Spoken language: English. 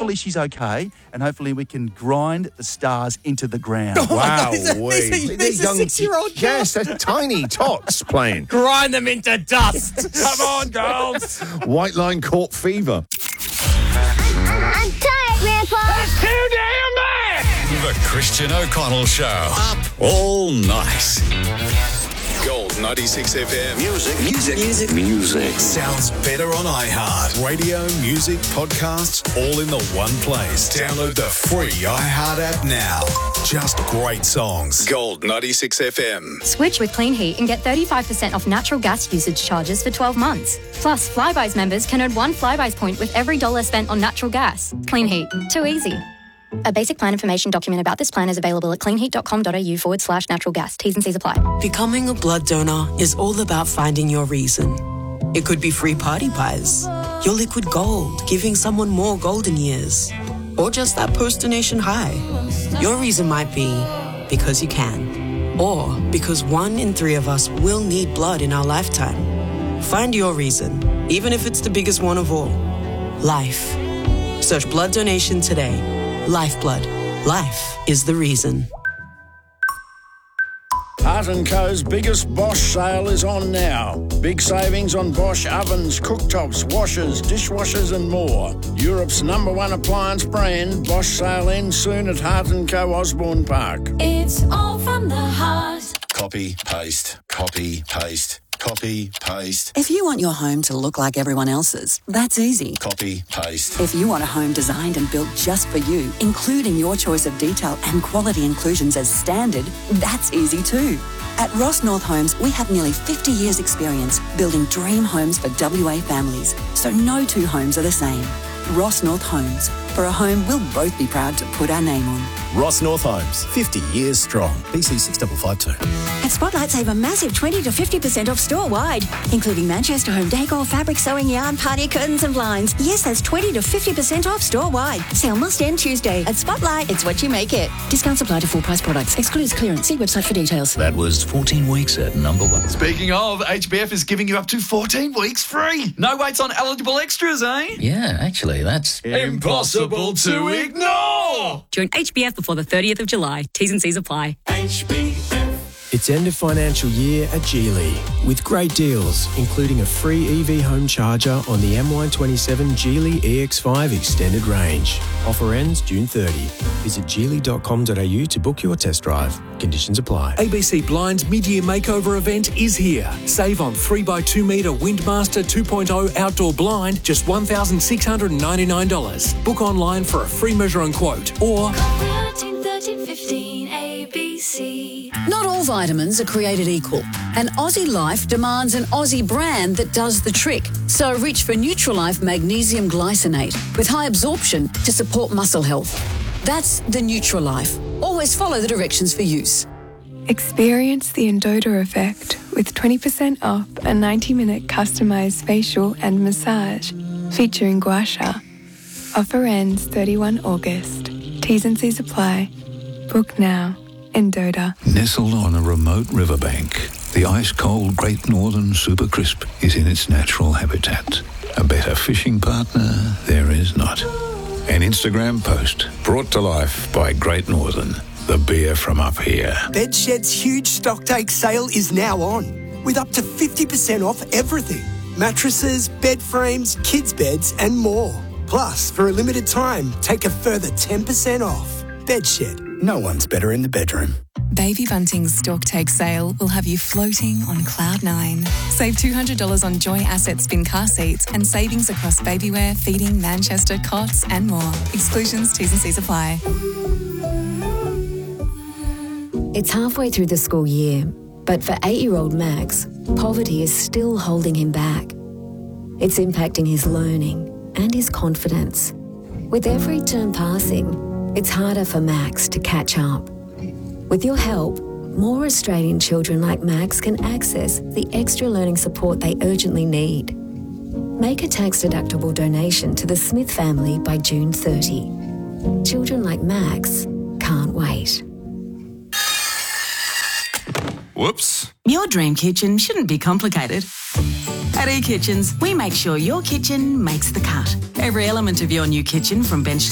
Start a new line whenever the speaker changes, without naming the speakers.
hopefully she's okay, and hopefully we can grind the stars into the ground.
Wow.
These are 6-year-old girls.
Yes, they're tiny tots playing.
Grind them into dust.
Come on, girls.
White Line Court Fever.
I'm tired, Grandpa.
Too damn bad! The Christian O'Connell Show. Up all night.
Gold 96 FM.
Music.
Sounds better on iHeart. Radio, music, podcasts, all in the one place. Download the free iHeart app now. Just great songs. Gold 96 FM.
Switch with Clean Heat and get 35% off natural gas usage charges for 12 months. Plus, Flybuys members can earn 1 Flybuys point with every dollar spent on natural gas. Clean Heat. Too easy. A basic plan information document about this plan is available at cleanheat.com.au/natural gas. T's and C's apply.
Becoming a blood donor is all about finding your reason. It could be free party pies, your liquid gold, giving someone more golden years, or just that post-donation high. Your reason might be because you can, or because 1 in 3 of us will need blood in our lifetime. Find your reason, even if it's the biggest one of all. Life. Search blood donation today. Lifeblood. Life is the reason.
Hart & Co.'s biggest Bosch sale is on now. Big savings on Bosch ovens, cooktops, washers, dishwashers and more. Europe's #1 appliance brand. Bosch sale ends soon at Hart & Co. Osborne Park.
It's all from the heart.
Copy, paste, copy, paste. Copy, paste.
If you want your home to look like everyone else's, that's easy.
Copy, paste.
If you want a home designed and built just for you, including your choice of detail and quality inclusions as standard, that's easy too. At Ross North Homes, we have nearly 50 years' experience building dream homes for WA families, so no 2 homes are the same. Ross North Homes, for a home we'll both be proud to put our name on.
Ross North Homes, 50 years strong. BC 6552.
At Spotlight, save a massive 20 to 50% off store-wide, including Manchester Home Decor, fabric, sewing yarn, party curtains and blinds. Yes, that's 20 to 50% off store-wide. Sale must end Tuesday. At Spotlight, it's what you make it. Discounts apply to full-price products. Excludes clearance. See website for details.
That was 14 weeks at #1.
Speaking of, HBF is giving you up to 14 weeks free. No waits on eligible extras, eh?
Yeah, actually, that's
impossible to ignore.
Join HBF before the 30th of July. T's and C's apply.
It's end of financial year at Geely with great deals, including a free EV home charger on the MY27 Geely EX5 extended range. Offer ends June 30. Visit geely.com.au to book your test drive. Conditions apply.
ABC Blind's mid-year makeover event is here. Save on 3x2 metre Windmaster 2.0 outdoor blind, just $1,699. Book online for a free measure and quote, or
13 15 ABC.
Not all vitamins are created equal, and Aussie Life demands an Aussie brand that does the trick. So reach for Nutrilife Magnesium Glycinate with high absorption to support muscle health. That's the Nutrilife. Always follow the directions for use.
Experience the Endota effect with 20% off a 90-minute customised facial and massage featuring gua sha. Offer ends 31 August. T's and C's apply. Book now. Endota.
Nestled on a remote riverbank, the ice-cold Great Northern Super Crisp is in its natural habitat. A better fishing partner there is not. An Instagram post brought to life by Great Northern, the beer from up here.
Bedshed's huge stocktake sale is now on, with up to 50% off everything. Mattresses, bed frames, kids' beds and more. Plus, for a limited time, take a further 10% off. Bedshed. No one's better in the bedroom.
Baby Bunting's Stocktake sale will have you floating on cloud 9. Save $200 on Joy Asset Spin car seats and savings across babywear, feeding, Manchester, cots and more. Exclusions, T's and C's apply.
It's halfway through the school year, but for 8-year-old Max, poverty is still holding him back. It's impacting his learning and his confidence. With every term passing, it's harder for Max to catch up. With your help, more Australian children like Max can access the extra learning support they urgently need. Make a tax-deductible donation to the Smith family by June 30. Children like Max can't wait.
Whoops.
Your dream kitchen shouldn't be complicated. At eKitchens, we make sure your kitchen makes the cut. Every element of your new kitchen, from bench